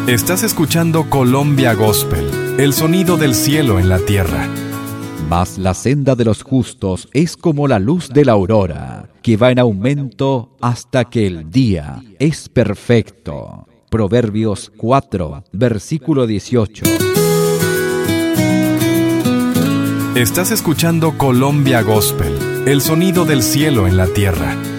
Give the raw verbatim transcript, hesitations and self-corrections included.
Estás escuchando Colombia Gospel, el sonido del cielo en la tierra. Mas la senda de los justos es como la luz de la aurora, que va en aumento hasta que el día es perfecto. Proverbios cuatro, versículo dieciocho. Estás escuchando Colombia Gospel, el sonido del cielo en la tierra.